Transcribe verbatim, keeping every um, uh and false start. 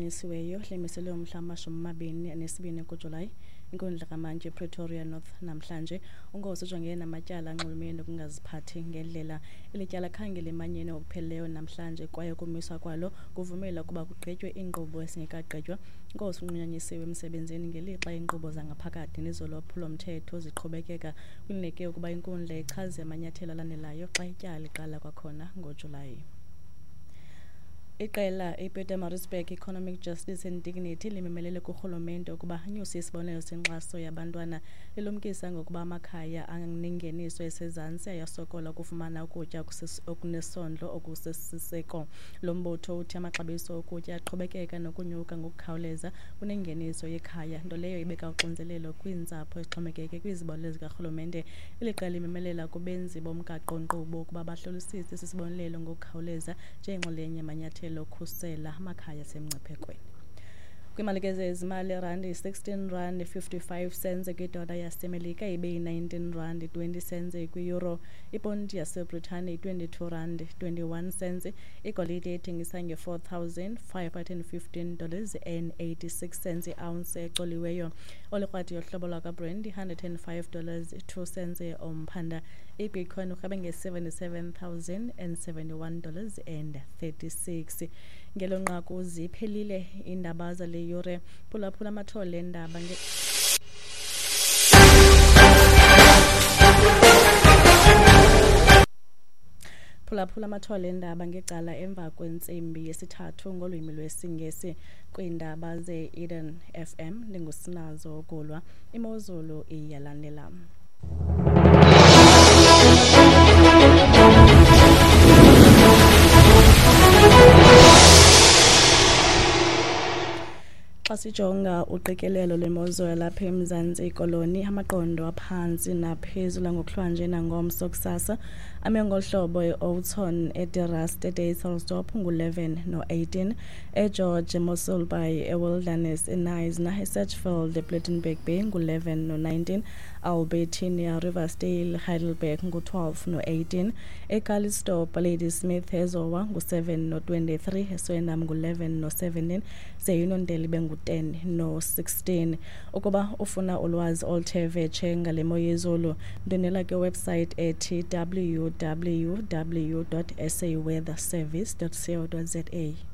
oluxhunyanyisiweyo lemiselwe umhla wamashumi amabini anesibini kuJulayi inkundla kamantshi Pretoria North namhlanje unkosi ujongene namatyala anxulumene nokungaziphathi ngendlela ilityala khange limanyene ngokupheleleyo namhlanje kwaye kumiswa kwalo kuvumela ukuba kugqitywe inkqubo esingekagqitywa. Inkosi unxunyanyisiwe emsebenzini ngelixa inkqubo zangaphakathi nezolwaphulo-mthetho ziqhubekeka kulineke ukuba inkundla ichaze amanyathelo alandelayo xa ityala liqala kwakhona ngoJulayi. Iqela iPietermaritzburg Economic Justice and Dignity limemelele kurhulumente ukuba anyuse isibonelelo senkxaso yabantwana lilumkisa ngokuba amakhaya anengeniso esezantsi ayasokola ukufumana ukutya okunesondlo okusisiseko. Lo mbutho uthi amaxabiso okutya aqhubekeka nokunyuka ngokukhawuleza kunengeniso yekhaya, nto leyo ibeka uxinzelelo kwiintsapho ezixhomekeke kwizibonelelo zikarhulumente. Eli qela limemelela kubenzi bomgaqo-nkqubo ukuba bahlolisise isibonelelo ngokukhawuleza njengenxalenye yamanyathelo lokhusela amakhaya asemngciphekweni. Kwimalike zezimali randi sixteen rand fifty-five cents kwidola yasemelika ibe nineteen rand twenty cents kwi-euro, iponti yaseBritane twenty-two rand twenty-one cents, igolide ethengisa nge-four thousand five hundred fifteen dollars and eighty-six cents i-ounce ecoliweyo. Olikrwati yohlobo lwakaBrent one hundred five dollars two cents omphanda. I-Bitcoin urhabe nge-seventy-seven thousand seventy-one dollars and thirty-six. Ngelo nqaku ziphelile iindaba zale yure. Phulaphula amathole endaba nge Phulaphula amathole endaba ngecala emva kwentsimbi yesithathu ngolwimi lwesiNgesi kwiindaba ze-Eden F M. Ndingusinazo Gulwa. Imozulu iyalandela. Xa sijonga uqikelelo lwemozulu lapha eMzantsi Koloni, amaqondo aphantsi naphezulu ngokuhlwanje nangomso kusasa ame ngolhlobo e-Oudtshoorn, eDerast, eDayselsdorp ngu-eleven no-eighteen, eGeorge, eMossel Bay, eWilderness, eNyasa, eSatchfield, ePlettenberg Bay ngu-eleven no-nineteen, Albertine, eRiversdale, Heidelberg ngu-twelve no-eighteen, eCalitosdorp, Ladysmith, eZowa ngu-seven no-twenty-three, eSwellendam ngu-eleven no-seventeen, seYinondele ibe ngu-ten no-sixteen. Ukuba ufuna ulwazi oluthe vetshe ngale mo yezulu, ndonela kwiwebsite ethi w w w dot s a weather service dot co dot za.